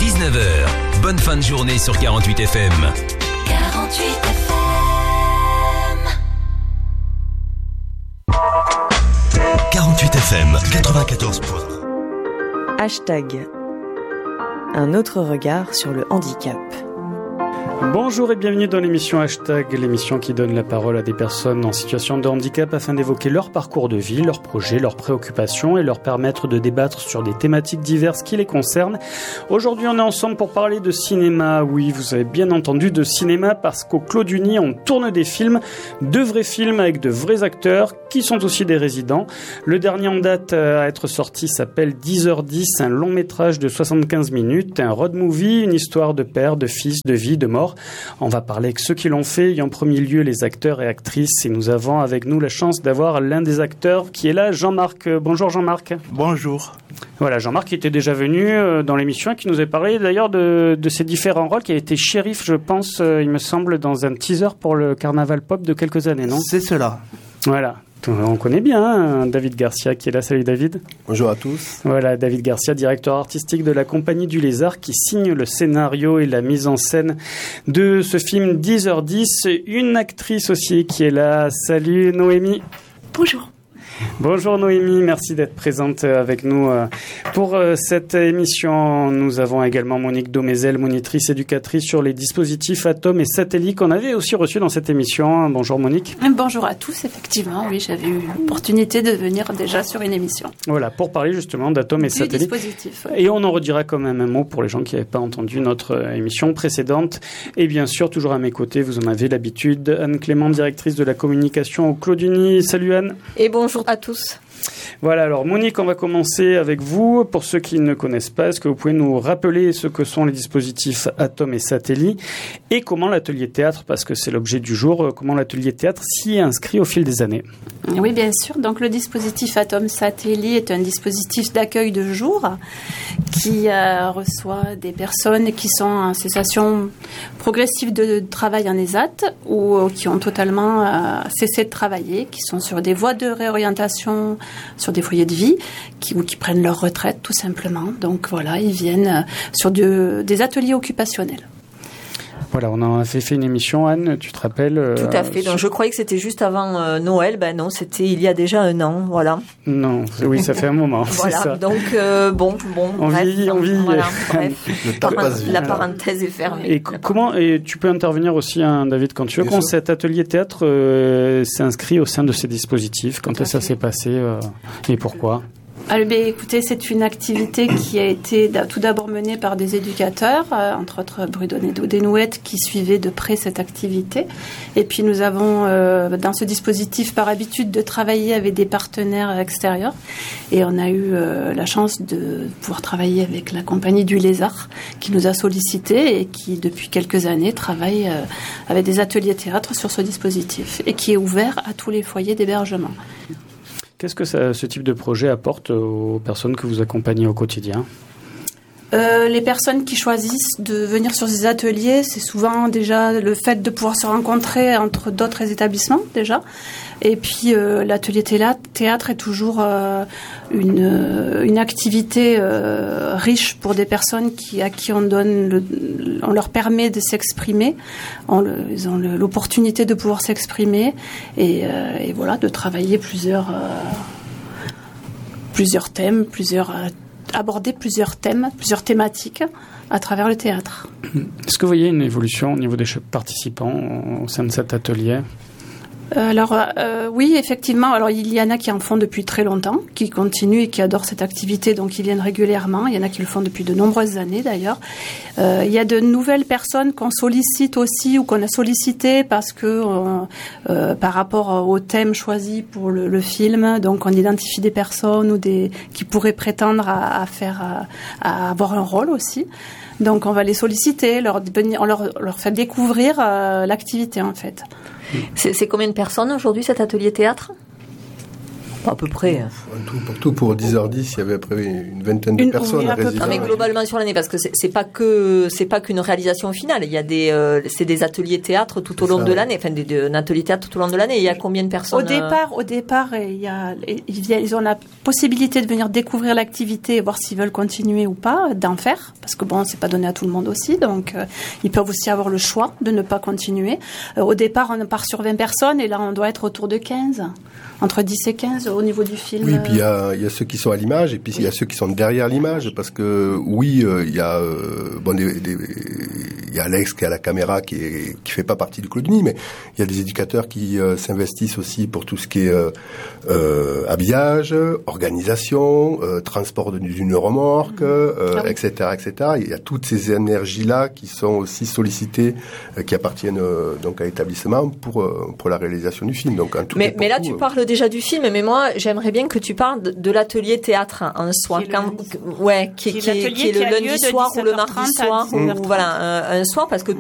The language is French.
19h, bonne fin de journée sur 48 FM. 48 FM. 48 FM, 94 points. Hashtag. Un autre regard sur le handicap. Bonjour et bienvenue dans l'émission Hashtag, l'émission qui donne la parole à des personnes en situation de handicap afin d'évoquer leur parcours de vie, leurs projets, leurs préoccupations et leur permettre de débattre sur des thématiques diverses qui les concernent. Aujourd'hui, on est ensemble pour parler de cinéma. Oui, vous avez bien entendu, de cinéma, parce qu'au Clos du Nid, on tourne des films, de vrais films avec de vrais acteurs qui sont aussi des résidents. Le dernier en date à être sorti s'appelle 10h10, un long métrage de 75 minutes, un road movie, une histoire de père, de fils, de vie, de mort. On va parler avec ceux qui l'ont fait, et en premier lieu les acteurs et actrices, et nous avons avec nous la chance d'avoir l'un des acteurs qui est là, Jean-Marc. Bonjour Jean-Marc. Bonjour. Voilà, Jean-Marc qui était déjà venu dans l'émission et qui nous a parlé d'ailleurs de ses différents rôles, qui a été shérif, je pense, il me semble, dans un teaser pour le Carnaval Pop de quelques années, non ? C'est cela. Voilà. On connaît bien hein, David Garcia qui est là. Salut David. Bonjour à tous. Voilà, David Garcia, directeur artistique de la Compagnie du Lézard, qui signe le scénario et la mise en scène de ce film 10h10. Une actrice aussi qui est là. Salut Noémie. Bonjour. Bonjour Noémie, merci d'être présente avec nous pour cette émission. Nous avons également Monique Domézel, monitrice éducatrice sur les dispositifs Atom et Satellite, qu'on avait aussi reçu dans cette émission. Bonjour Monique. Bonjour à tous, effectivement, oui, j'avais eu l'opportunité de venir déjà sur une émission. Voilà, pour parler justement d'Atom et Satellite. Dispositif. Et on en redira quand même un mot pour les gens qui n'avaient pas entendu notre émission précédente. Et bien sûr, toujours à mes côtés, vous en avez l'habitude, Anne Clément, directrice de la communication au Clos du Nid. Salut Anne. Et bonjour à tous. Voilà, alors Monique, on va commencer avec vous. Pour ceux qui ne connaissent pas, est-ce que vous pouvez nous rappeler ce que sont les dispositifs Atom et Satellite et comment l'atelier théâtre, parce que c'est l'objet du jour, comment l'atelier théâtre s'y est inscrit au fil des années? Oui, bien sûr. Donc le dispositif Atom Satellite est un dispositif d'accueil de jour qui reçoit des personnes qui sont en cessation progressive de travail en ESAT ou qui ont totalement cessé de travailler, qui sont sur des voies de réorientation, sur des foyers de vie, ou qui prennent leur retraite tout simplement. Donc voilà, ils viennent sur des ateliers occupationnels. Voilà, on en a fait une émission, Anne, tu te rappelles Tout à fait. Donc je croyais que c'était juste avant Noël. Ben non, c'était il y a déjà un an, voilà. Non, oui, ça fait un moment. Voilà, c'est ça. donc bon. On bref, vit. Voilà, bref. Le temps passe vite. La parenthèse est fermée. Et tu peux intervenir aussi, hein, David, quand tu veux. Comment cet atelier théâtre s'est inscrit au sein de ces dispositifs? Quand ça s'est passé et pourquoi? Écoutez, c'est une activité qui a été tout d'abord menée par des éducateurs, entre autres Bruno Desnouettes, qui suivaient de près cette activité. Et puis nous avons, dans ce dispositif, par habitude de travailler avec des partenaires extérieurs. Et on a eu la chance de pouvoir travailler avec la Compagnie du Lézard, qui nous a sollicités et qui, depuis quelques années, travaille avec des ateliers théâtre sur ce dispositif et qui est ouvert à tous les foyers d'hébergement. Qu'est-ce que ce type de projet apporte aux personnes que vous accompagnez au quotidien ? Les personnes qui choisissent de venir sur ces ateliers, c'est souvent déjà le fait de pouvoir se rencontrer entre d'autres établissements déjà. Et puis l'atelier théâtre est toujours une activité riche pour des personnes à qui on leur permet de s'exprimer. Ils ont l'opportunité de pouvoir s'exprimer et voilà, de travailler plusieurs thèmes, aborder plusieurs thèmes, plusieurs thématiques à travers le théâtre. Est-ce que vous voyez une évolution au niveau des participants au sein de cet atelier ? Oui, effectivement. Alors, il y en a qui en font depuis très longtemps, qui continuent et qui adorent cette activité, donc ils viennent régulièrement. Il y en a qui le font depuis de nombreuses années, d'ailleurs. Il y a de nouvelles personnes qu'on sollicite aussi ou qu'on a sollicitées parce que, par rapport au thème choisi pour le film, donc on identifie des personnes qui pourraient prétendre à avoir un rôle aussi. Donc, on va les solliciter, on leur fait découvrir l'activité, en fait. C'est combien de personnes aujourd'hui, cet atelier théâtre ? À peu près. Pour 10h10, il y avait à peu près une vingtaine de personnes à résider. Non, mais globalement sur l'année, parce que c'est pas qu'une réalisation finale. Il y a c'est des ateliers théâtre tout au long de l'année. Enfin, un atelier théâtre tout au long de l'année. Il y a combien de personnes? Au départ, ils ont la possibilité de venir découvrir l'activité et voir s'ils veulent continuer ou pas, d'en faire. Parce que bon, c'est pas donné à tout le monde aussi. Donc, ils peuvent aussi avoir le choix de ne pas continuer. Au départ, on part sur 20 personnes et là, on doit être autour de 15. Entre 10 et 15 au niveau du film. Oui, puis il y a ceux qui sont à l'image et puis il y a ceux qui sont derrière l'image parce que il y a il y a Alex qui est à la caméra qui fait pas partie du Clos du Nid, mais il y a des éducateurs qui s'investissent aussi pour tout ce qui est habillage, organisation, transport d'une remorque, etc. Il y a toutes ces énergies-là qui sont aussi sollicitées, qui appartiennent donc à l'établissement pour la réalisation du film. Donc mais là tu parles déjà du film, mais moi j'aimerais bien que tu parles de l'atelier théâtre en soi, qui est le lundi soir ou le mardi soir, ou voilà un soir, parce que